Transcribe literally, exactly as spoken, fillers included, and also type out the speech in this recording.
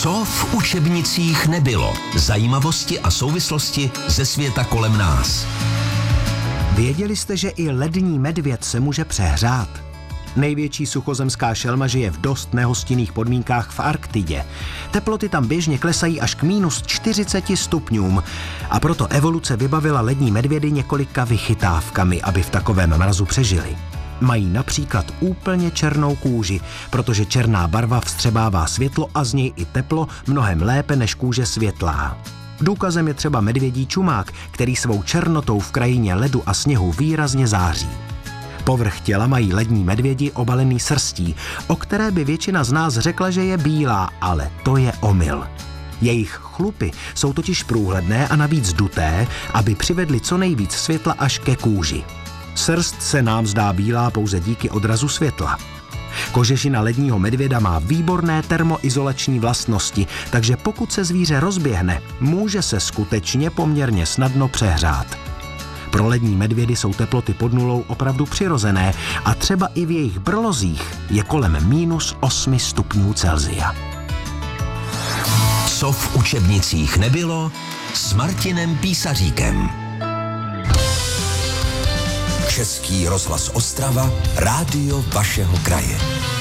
Co v učebnicích nebylo? Zajímavosti a souvislosti ze světa kolem nás. Věděli jste, že i lední medvěd se může přehřát? Největší suchozemská šelma žije v dost nehostinných podmínkách v Arktidě. Teploty tam běžně klesají až k minus čtyřiceti stupňům a proto evoluce vybavila lední medvědy několika vychytávkami, aby v takovém mrazu přežili. Mají například úplně černou kůži, protože černá barva vstřebává světlo a z něj i teplo mnohem lépe než kůže světlá. Důkazem je třeba medvědí čumák, který svou černotou v krajině ledu a sněhu výrazně září. Povrch těla mají lední medvědi obalený srstí, o které by většina z nás řekla, že je bílá, ale to je omyl. Jejich chlupy jsou totiž průhledné a navíc duté, aby přivedly co nejvíc světla až ke kůži. Srst se nám zdá bílá pouze díky odrazu světla. Kožešina ledního medvěda má výborné termoizolační vlastnosti, takže pokud se zvíře rozběhne, může se skutečně poměrně snadno přehřát. Pro lední medvědy jsou teploty pod nulou opravdu přirozené a třeba i v jejich brlozích je kolem minus osmi stupňů Celsia. Co v učebnicích nebylo s Martinem Písaříkem. Český rozhlas Ostrava, rádio vašeho kraje.